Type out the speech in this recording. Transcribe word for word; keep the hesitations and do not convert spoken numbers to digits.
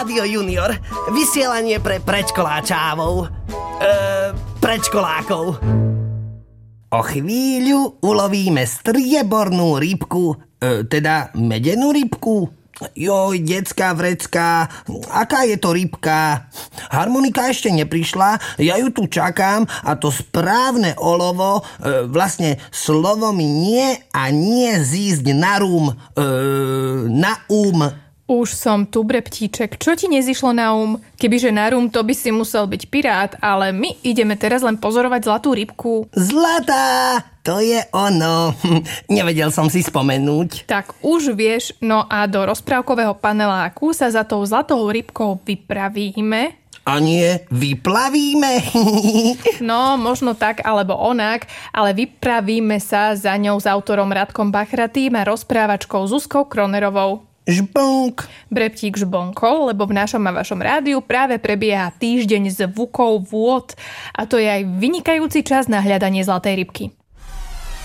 Rádio Junior. Vysielanie pre predškoláčávov. Eee, predškolákov. O chvíľu ulovíme striebornú rybku, e, teda medenú rybku. Joj, decká vrecká, aká je to rybka? Harmonika ešte neprišla, ja ju tu čakám a to správne olovo, e, vlastne slovo mi nie a nie zísť na rum, e, na um. Už som tu, Breptíček. Čo ti nezišlo na um? Kebyže na rum, to by si musel byť pirát, ale my ideme teraz len pozorovať zlatú rybku. Zlatá! To je ono. Nevedel som si spomenúť. Tak už vieš, no a do rozprávkového paneláku sa za tou zlatou rybkou vypravíme. A nie, vyplavíme. No, možno tak, alebo onak, ale vypravíme sa za ňou s autorom Radkom Bachratým a rozprávačkou Zuzkou Kronerovou. Žbonk. Breptík žbonkol, lebo v našom a vašom rádiu práve prebieha týždeň zvukov vôd a to je aj vynikajúci čas na hľadanie zlatej rybky.